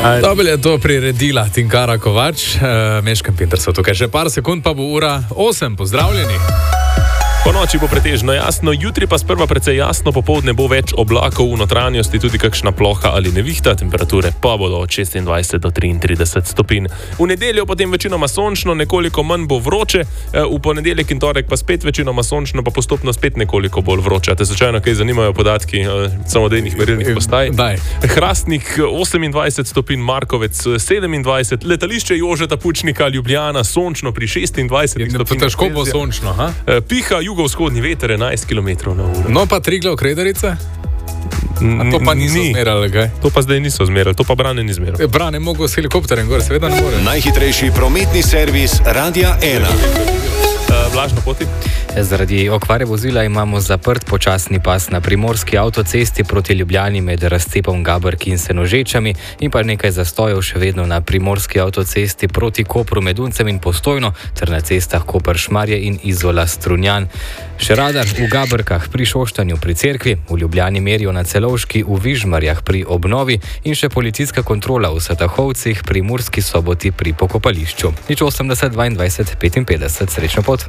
Dobro je to priredila Tinkara Kovač, Meškem Pintersu. Tukaj še par sekund, pa bo ura 8. Pozdravljeni. Po noči bo pretežno jasno, jutri pa sprva precej jasno, popoldne bo več oblakov, v notranjosti tudi kakšna ploha ali nevihta, temperature pa bodo od 26 do 33 stopinj. V nedeljo potem večinoma sončno, nekoliko manj bo vroče, v ponedeljek in torek pa spet večinoma sončno, pa postopno spet nekoliko bolj vroče. Te slučajno kaj zanimajo podatki samodejnih merilnih postaj? Hrastnik 28 stopinj, Markovec 27, letališče Jožeta Pučnika Ljubljana sončno pri 26 stopinj. Težko bo sončno, ha? Piha jugovzhodni veter 11 km/h. No pa Triglav Krederice? To pa niso zmerali, kaj? To pa zdaj niso zmerali, to pa Brane ni zmeral. Brane mogo s helikopterjem gor, seveda ne more. Najhitrejši prometni servis Radia 1. Blaž na poti. Zaradi okvare vozila imamo zaprt počasni pas na primorski avtocesti proti Ljubljani med razcepom Gabrki in Senožečami in pa nekaj zastojev še vedno na primorski avtocesti proti Kopru med Uncem in Postojno ter na cestah Koper-Šmarje in Izola Strunjan. Še radar v Gabrkah pri Šoštanju pri Cerkvi, v Ljubljani merijo na Celovški, v Vižmarjah pri obnovi in še policijska kontrola v Satahovcih pri Murski Soboti pri pokopališču. 80 22 55, srečno pot.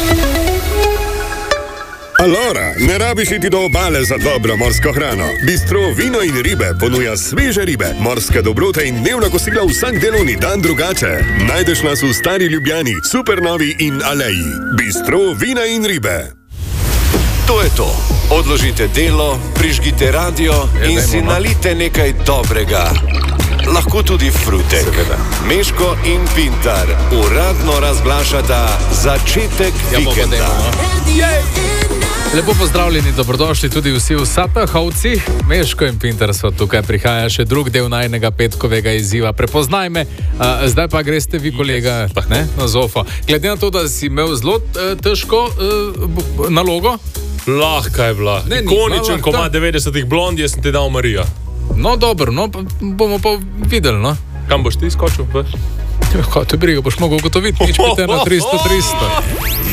Alora, ne rabiš iti do obale za dobro morsko hrano. Bistro Vino in ribe ponuja sveže ribe, morske dobrote in dnevna kosila vsak delovni dan drugače. Najdeš nas v Stari Ljubljani, Supernovi in Aleji. Bistro Vina in ribe. To je to. Odložite delo, prižgite radio in si nalite nekaj dobrega. Lahko tudi frutek. Meško in Pintar uradno razglašata začetek vikenda. Lepo pozdravljeni, dobrodošli tudi vsi v Satahovcih. Meško in Pintar so tukaj, prihaja še drug del najnega petkovega izziva. Prepoznaj me, zdaj pa greste vi, kolega, na Zofo. Glede na to, da si imel zelo težko nalogo. Lahka je bila. Ikoničen komad 90-ih blond, jaz sem ti dal Marija. No dobro, no bomo pa videli, no. Kam boš ti skočil? Kaj te briga, boš mogel ugotoviti, nič pite na 300.